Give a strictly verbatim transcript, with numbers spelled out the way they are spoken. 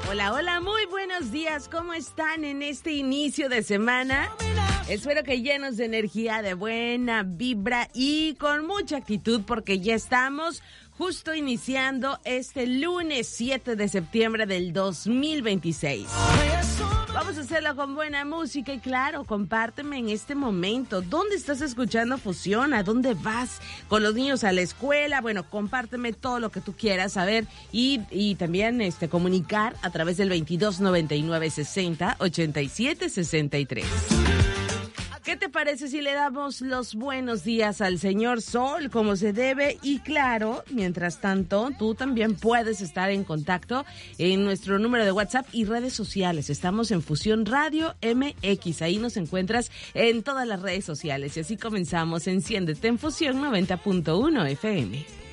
Hola, hola, muy buenos días. ¿Cómo están en este inicio de semana? Espero que llenos de energía, de buena vibra y con mucha actitud, porque ya estamos justo iniciando este lunes siete de septiembre del dos mil veintiséis. Vamos a hacerlo con buena música y claro, compárteme en este momento. ¿Dónde estás escuchando Fusión? ¿A dónde vas? ¿Con los niños a la escuela? Bueno, compárteme todo lo que tú quieras saber y, y también este, comunicar a través del veintidós noventa y nueve sesenta ochenta y siete sesenta y tres. ¿Qué te parece si le damos los buenos días al señor Sol como se debe? Y claro, mientras tanto, tú también puedes estar en contacto en nuestro número de WhatsApp y redes sociales. Estamos en Fusión Radio M X. Ahí nos encuentras en todas las redes sociales. Y así comenzamos. Enciéndete en Fusión noventa punto uno F M.